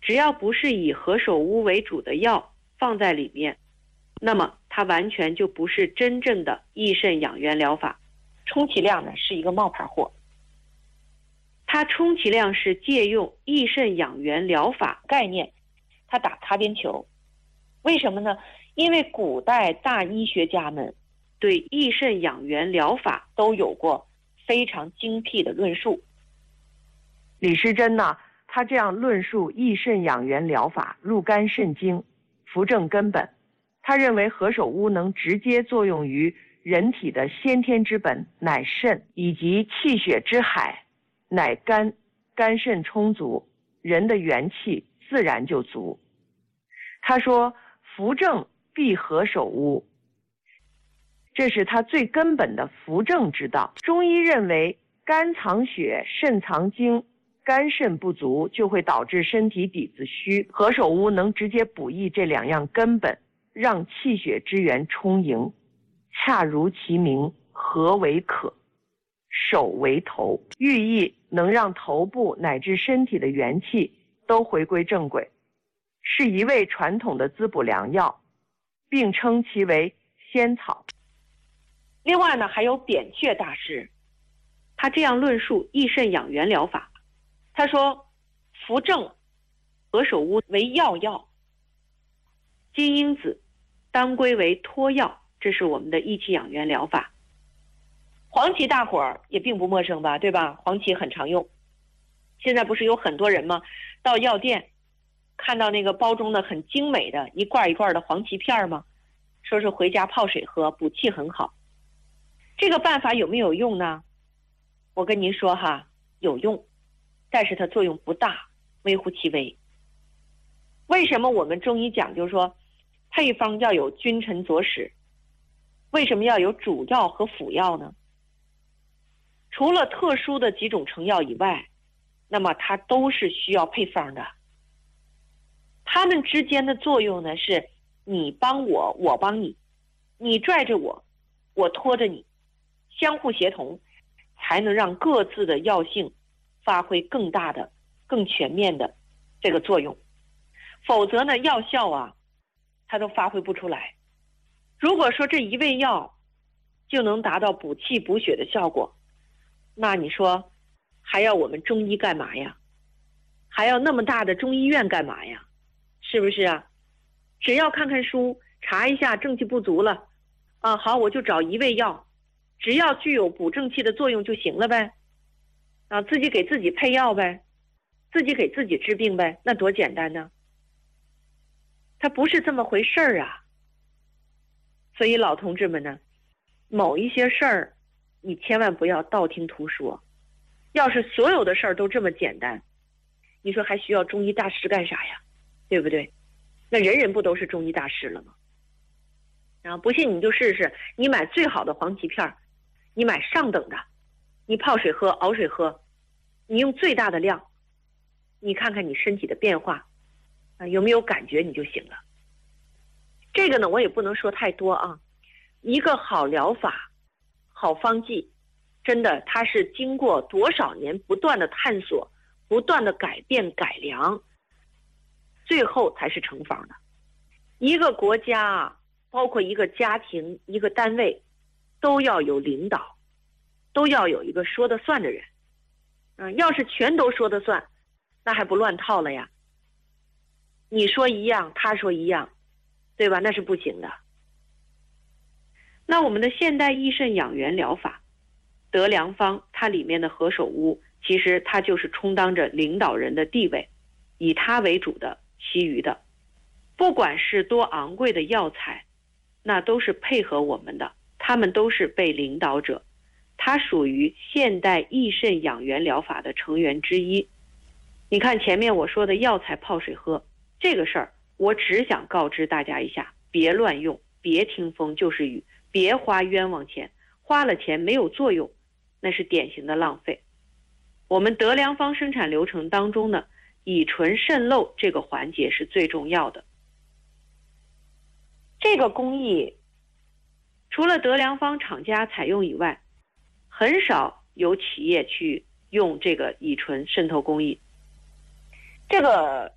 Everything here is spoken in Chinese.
只要不是以何首乌为主的药放在里面，那么它完全就不是真正的益肾养元疗法。 充其量呢是一个冒牌货， 它充其量是借用益肾养元疗法概念，它打擦边球。为什么呢？因为古代大医学家们对益肾养元疗法都有过非常精辟的论述。 李时珍呢，他这样论述益肾养元疗法入肝肾经，扶正根本。他认为何首乌能直接作用于人体的先天之本乃肾，以及气血之海乃肝，肝肾充足，人的元气自然就足。他说扶正必何首乌，这是他最根本的扶正之道。中医认为肝藏血，肾藏精，肝肾不足就会导致身体底子虚，何首乌能直接补益这两样根本，让气血之源充盈。恰如其名，何为可，首为头，寓意能让头部乃至身体的元气都回归正轨，是一味传统的滋补良药，并称其为仙草。 另外呢，还有扁鹊大师， 他这样论述益肾养元疗法。 他说扶正何首乌为药， 金樱子当归为托药，这是我们的益气养元疗法。 黄芪大伙儿也并不陌生吧，对吧？黄芪很常用。现在不是有很多人吗？到药店看到那个包装的很精美的一罐一罐的黄芪片吗？说是回家泡水喝，补气很好。这个办法有没有用呢？我跟您说哈，有用，但是它作用不大，微乎其微。为什么我们中医讲究说配方要有君臣佐使？为什么要有主药和辅药呢？除了特殊的几种成药以外，那么它都是需要配方的。它们之间的作用呢，是你帮我，我帮你，你拽着我，我拖着你，相互协同，才能让各自的药性发挥更大的、更全面的这个作用。否则呢，药效啊，它都发挥不出来。如果说这一味药就能达到补气补血的效果，那你说还要我们中医干嘛呀？还要那么大的中医院干嘛呀？是不是啊？只要看看书，查一下正气不足了啊，好，我就找一味药，只要具有补正气的作用就行了呗。啊，自己给自己配药呗，自己给自己治病呗，那多简单呢。它不是这么回事儿啊。所以老同志们呢，某一些事儿你千万不要道听途说。要是所有的事儿都这么简单，你说还需要中医大师干啥呀？对不对？那人人不都是中医大师了吗？然后不信你就试试，你买最好的黄芪片，你买上等的，你泡水喝，熬水喝，你用最大的量，你看看你身体的变化啊，有没有感觉你就行了。这个呢，我也不能说太多啊。一个好疗法、好方剂，真的它是经过多少年不断的探索、不断的改变、改良，最后才是成方的。一个国家啊，包括一个家庭、一个单位，都要有领导，都要有一个说得算的人。要是全都说得算，那还不乱套了呀？你说一样，他说一样，对吧？那是不行的。 那我们的现代益肾养元疗法德良方，它里面的何首乌，其实它就是充当着领导人的地位，以它为主的其余的不管是多昂贵的药材，那都是配合我们的，他们都是被领导者，它属于现代益肾养元疗法的成员之一。你看前面我说的药材泡水喝这个事儿，我只想告知大家一下，别乱用，别听风就是雨，别花冤枉钱，花了钱没有作用，那是典型的浪费。我们德良方生产流程当中呢，乙醇渗漏这个环节是最重要的。 这个工艺除了德良方厂家采用以外，很少有企业去用这个乙醇渗透工艺。 这个